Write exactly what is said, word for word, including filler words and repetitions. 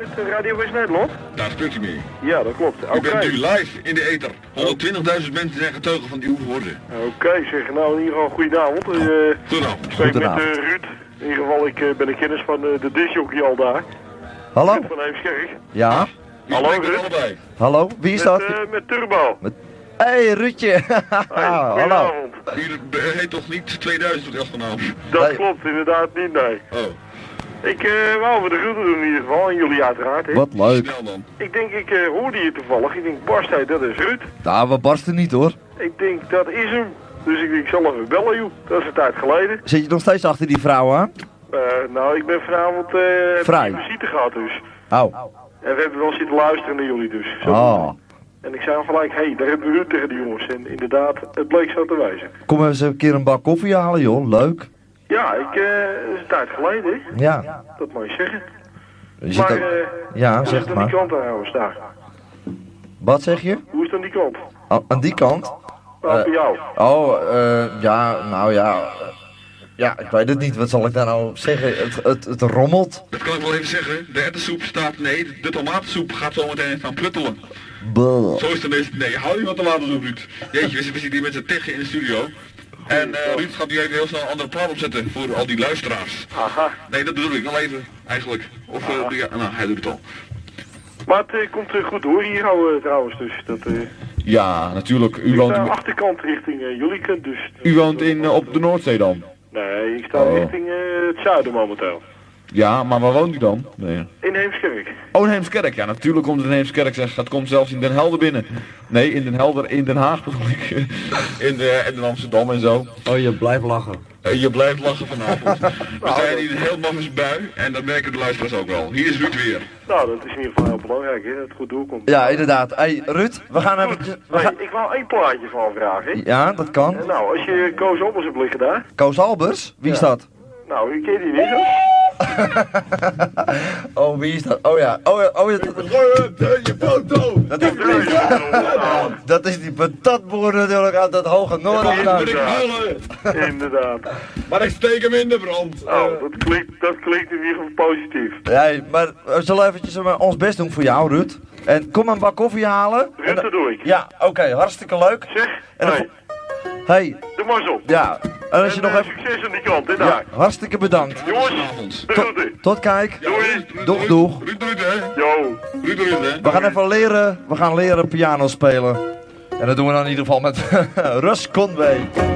met Radio West Nederland? Daar spreekt u mee. Ja, dat klopt. Oké. U bent nu live in de ether. honderdtwintigduizend mensen zijn getuigen van uw woorden. Oké, okay, zeg. Nou, in ieder geval goedenavond. Uh, Goedenavond. Ik spreek met uh, Ruud. In ieder geval, ik uh, ben een kennis van uh, de discjockey al daar. Hallo? Ruud van Heemskerk. Ja? Hallo, Ruud. Allebei. Hallo, wie is met, dat? Uh, met Turbo. Met... Hey, Ruudje. Hey, hallo. U heet toch niet tweeduizend tot vanavond? Dat nee. klopt, inderdaad niet, nee. Oh. Ik uh, wou me de groeten doen in ieder geval, en jullie uiteraard. Hè. Wat leuk. Snel dan. Ik denk, ik uh, hoorde je toevallig. Ik denk, Barst, hey, dat is Ruud. Nou, we barsten niet hoor. Ik denk, dat is hem. Dus ik denk, ik zal even bellen, joh. Dat is een tijd geleden. Zit je nog steeds achter die vrouw aan? Uh, nou, ik ben vanavond uh, vrij. visite gehad dus. Oh. En we hebben wel zitten luisteren naar jullie dus. Zo. Oh. En ik zei al gelijk, hé, hey, daar hebben we Ruud tegen die jongens. En inderdaad, het bleek zo te wijzen. Kom eens een keer een bak koffie halen joh, leuk. Ja, ik, uh, dat is een tijd geleden, hè. Ja. Dat mag je zeggen. Je zit Maar, ook... uh, Ja, hoe zeg is het aan maar. die kant trouwens daar? Wat zeg je? Hoe is het aan die kant? Oh, aan die kant? Nou, Uh, bij jou. Oh, eh, ja, nou ja. uh, Ja, ik weet het niet. Wat zal ik daar nou zeggen? Het, het, het rommelt. Dat kan ik wel even zeggen. De erwtensoep staat, nee, de tomatensoep gaat zo meteen gaan pruttelen. Buh. Zo is het ineens. Nee, hou je wat tomatensoep, Ruud. Jeetje, we zitten hier met z'n tegen in de studio. En uh, Ruud gaat nu even heel snel een andere plaat opzetten voor al die luisteraars. Aha. Nee, dat bedoel ik wel even, eigenlijk. Of, uh, doe je, nou, hij doet het al. Maar het uh, komt uh, goed hoor hier uh, trouwens, dus dat... Uh, Ja, natuurlijk. U ik woont, sta achterkant richting uh, jullie kant, dus... u woont in, uh, op de Noordzee dan? Nee, ik sta Oh. richting uh, het zuiden momenteel. Ja, maar waar woont u dan? Nee. In Heemskerk. Oh, in Heemskerk. Ja, natuurlijk komt het in Heemskerk. Zeg, het komt zelfs in Den Helder binnen. Nee, in Den Helder, in Den Haag bedoel ik. In, uh, in Amsterdam en zo. Oh, je blijft lachen. Uh, je blijft lachen vanavond. We zijn in een heel maffes bui en dat merken de luisteraars ook wel. Hier is Ruud weer. Nou, dat is in ieder geval heel belangrijk, hè, dat het goed doorkomt. Ja, inderdaad. Hey, Ruud, we gaan even... Goed, We gaan... nee, ik wou één plaatje van vragen. Hè. Ja, dat kan. En nou, als je Koos Oppers hebt liggen daar, Koos Albers? Wie is Ja. dat? nou, u kent die niet, hoor. Oh, wie is dat? Oh ja. Oh ja. Oh, ja. Je foto! Dat is die, dat is die patatboer natuurlijk uit het hoge noorden. Moet ik huilen? Inderdaad. Maar ik steek hem in de brand. Nou, dat klinkt, dat klinkt in ieder geval positief. Ja, maar we zullen eventjes uh, ons best doen voor jou, Ruud. En kom een bak koffie halen. En Ruud, dan- dat doe ik. Ja, oké, hartstikke leuk. Zeg, En dan- hey, Hey, de mazzel. ja. En als je En, nog eh, even... succes aan die kant, hè, Ja, daar. hartstikke bedankt. Jongens, Goedenavond. de groeten. Tot kijk. Doei. Doeg, doeg. Ruud, Ruud, hè? Yo. Ruud, Ruud, hè? We gaan even leren, we gaan leren piano spelen. En dat doen we dan in ieder geval met Russ Conway.